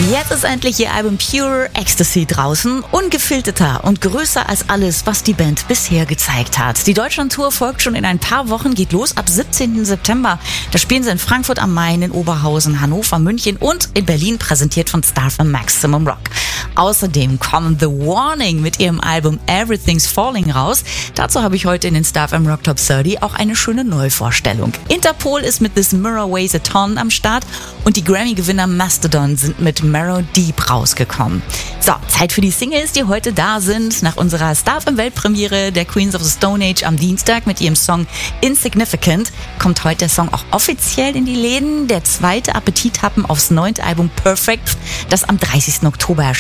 Jetzt ist endlich ihr Album Pure Ecstasy draußen, ungefilterter und größer als alles, was die Band bisher gezeigt hat. Die Deutschlandtour folgt schon in ein paar Wochen, geht los ab 17. September. Da spielen sie in Frankfurt am Main, in Oberhausen, Hannover, München und in Berlin, präsentiert von Star FM Maximum Rock. Außerdem kommen The Warning mit ihrem Album Everything's Falling raus. Dazu habe ich heute in den Star FM Rock Top 30 auch eine schöne Neuvorstellung. Interpol ist mit This Mirror Weighs a Ton am Start und die Grammy-Gewinner Mastodon sind mit Marrow Deep rausgekommen. So, Zeit für die Singles, die heute da sind. Nach unserer Star FM Weltpremiere der Queens of the Stone Age am Dienstag mit ihrem Song Insignificant kommt heute der Song auch offiziell in die Läden. Der zweite Appetithappen aufs 9. Album Perfect, das am 30. Oktober erscheint.